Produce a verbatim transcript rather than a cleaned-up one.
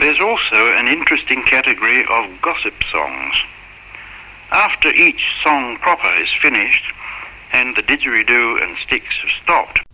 There's also an interesting category of gossip songs. After each song proper is finished, and the didgeridoo and sticks have stopped,